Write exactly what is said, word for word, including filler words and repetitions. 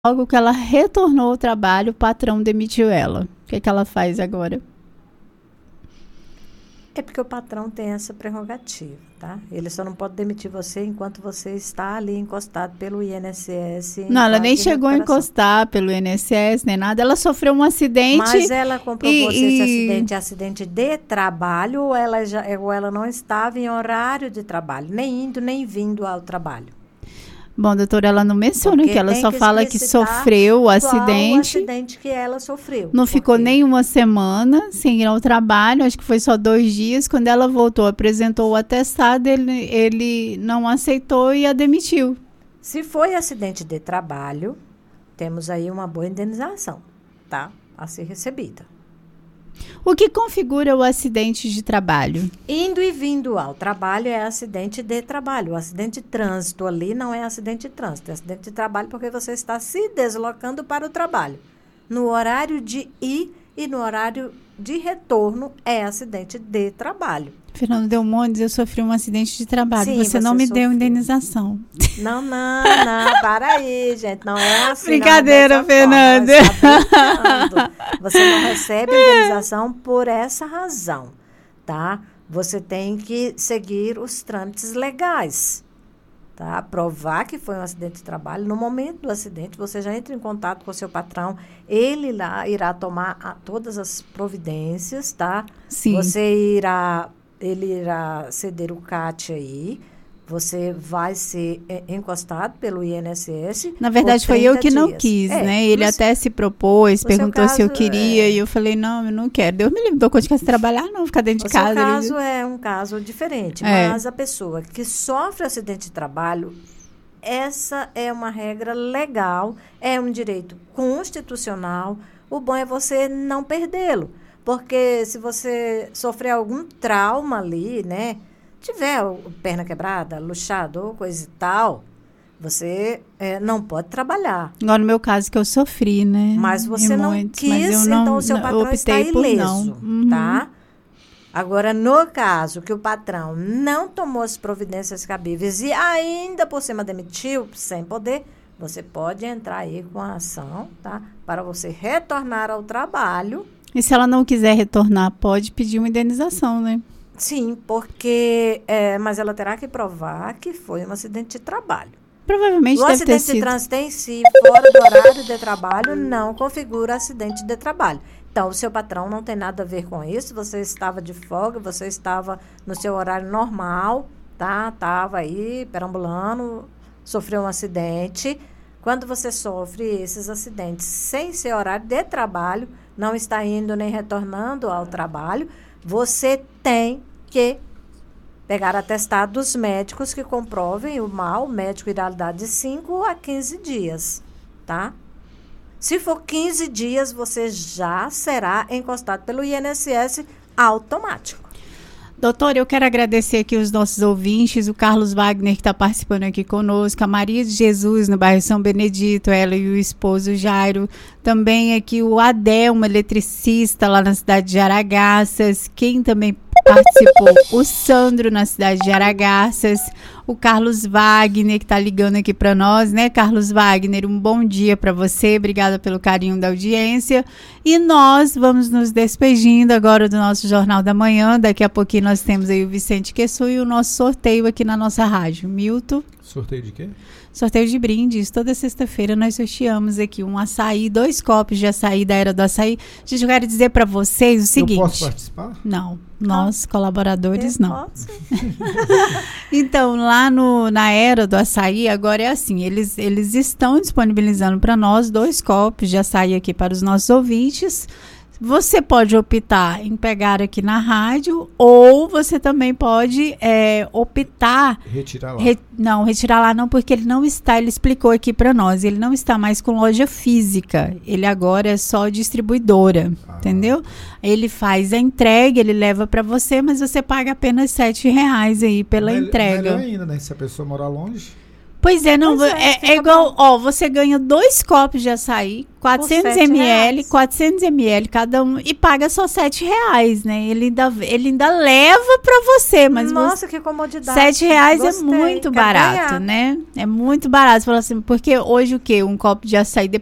Logo que ela retornou ao trabalho, o patrão demitiu ela. O que, que ela faz agora? É porque o patrão tem essa prerrogativa, tá? Ele só não pode demitir você enquanto você está ali encostado pelo I N S S. Não, ela nem chegou a encostar pelo I N S S, nem nada. Ela sofreu um acidente. Mas ela comprovou e, se esse e... acidente é acidente de trabalho ou ela, já, ou ela não estava em horário de trabalho, nem indo nem vindo ao trabalho. Bom, doutora, ela não menciona Porque que ela só que fala que sofreu o acidente. Qual o acidente que ela sofreu. Não ficou nem uma semana sem ir ao trabalho, acho que foi só dois dias. Quando ela voltou, apresentou o atestado, ele, ele não aceitou e a demitiu. Se foi acidente de trabalho, temos aí uma boa indenização, tá? A ser recebida. O que configura o acidente de trabalho? Indo e vindo ao trabalho é acidente de trabalho. O acidente de trânsito ali não é acidente de trânsito, é acidente de trabalho porque você está se deslocando para o trabalho. No horário de ir e no horário de retorno é acidente de trabalho. Fernando Delmontes, eu sofri um acidente de trabalho. Sim, você, você não me sofreu. deu indenização. Não, não, não. Para aí, gente. Não é assim. Brincadeira, não, Fernanda. Forma, você não recebe indenização por essa razão, tá? Você tem que seguir os trâmites legais, tá? Provar que foi um acidente de trabalho. No momento do acidente, você já entra em contato com o seu patrão. Ele lá irá tomar a, todas as providências, tá? Sim. Você irá... Ele irá ceder o C A T aí, você vai ser é, encostado pelo I N S S. Na verdade, foi eu que dias. não quis, é, né? Ele no, até se propôs, perguntou caso, se eu queria, é, e eu falei, não, eu não quero. Deus me livre, dou conta de casa trabalhar, não, ficar dentro o de casa. O seu caso ele... é um caso diferente, é. mas a pessoa que sofre acidente de trabalho, essa é uma regra legal, é um direito constitucional, o bom é você não perdê-lo. Porque se você sofrer algum trauma ali, né? Tiver perna quebrada, luxado ou coisa e tal, você é, não pode trabalhar. Agora, no meu caso, que eu sofri, né? Mas você e não muitos, quis, não, então o seu patrão está ileso, uhum. tá? Agora, no caso que o patrão não tomou as providências cabíveis e ainda por cima demitiu, sem poder, você pode entrar aí com a ação, tá? Para você retornar ao trabalho. E se ela não quiser retornar, pode pedir uma indenização, né? Sim, porque... É, mas ela terá que provar que foi um acidente de trabalho. Provavelmente o deve ter sido. O acidente de trânsito em si, fora do horário de trabalho, não configura acidente de trabalho. Então, o seu patrão não tem nada a ver com isso. Você estava de folga, você estava no seu horário normal, tá? Estava aí perambulando, sofreu um acidente. Quando você sofre esses acidentes sem ser horário de trabalho, não está indo nem retornando ao trabalho, você tem que pegar atestados médicos que comprovem o mal. O médico irá dar de cinco a quinze dias, tá? Se for quinze dias, você já será encostado pelo I N S S automático. Doutora, eu quero agradecer aqui os nossos ouvintes, o Carlos Wagner, que está participando aqui conosco, a Maria de Jesus, no bairro São Benedito, ela e o esposo Jairo. Também aqui o Adel, um eletricista lá na cidade de Aragaças. Quem também participou? O Sandro, na cidade de Aragaças. O Carlos Wagner, que está ligando aqui para nós, né, Carlos Wagner? Um bom dia para você, obrigada pelo carinho da audiência. E nós vamos nos despedindo agora do nosso Jornal da Manhã. Daqui a pouquinho nós temos aí o Vicente Quessu e o nosso sorteio aqui na nossa rádio. Milton. Sorteio de quê? Sorteio de brindes. Toda sexta-feira nós sorteamos aqui um açaí, dois copos de açaí da Era do Açaí. Gente, eu quero dizer para vocês o seguinte. Eu posso participar? Não, nós, ah, colaboradores, eu não. Então, lá no, na Era do Açaí, agora é assim, eles, eles estão disponibilizando para nós dois copos de açaí aqui para os nossos ouvintes. Você pode optar em pegar aqui na rádio ou você também pode é, optar... Retirar lá. Re, não, retirar lá não, porque ele não está, ele explicou aqui para nós, ele não está mais com loja física, ele agora é só distribuidora, ah. entendeu? Ele faz a entrega, ele leva para você, mas você paga apenas sete reais aí pela Mel- entrega. Melhor ainda, né? Se a pessoa morar longe... Pois é, não, Pois é, é, é fica igual, bom. ó, você ganha dois copos de açaí, quatrocentos sete mililitros, reais. quatrocentos mililitros cada um, e paga só sete reais, né? Ele ainda, ele ainda leva pra você, mas Nossa, você, que comodidade. sete reais é Gostei. muito Quero barato, ganhar. né? É muito barato, fala assim, porque hoje o quê? Um copo de açaí,